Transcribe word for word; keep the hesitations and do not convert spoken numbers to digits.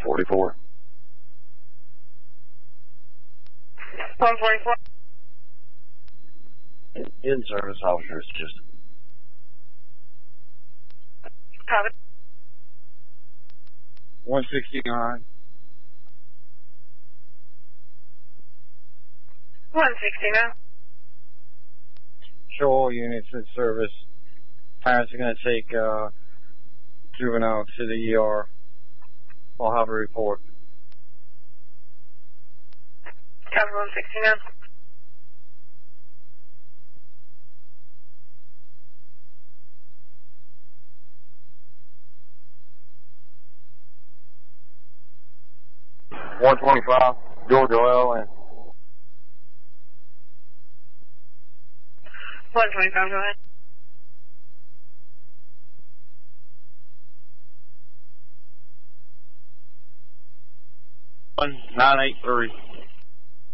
forty-four. one forty-four. In-service officers, just. Copy. one sixty-nine. one sixty-nine. Show all units in service. Parents are going to take uh, juvenile to the E R. I'll have a report. Copy one sixty-nine. one twenty-five, Georgia Oil and one twenty-five, go ahead. one nine eight three.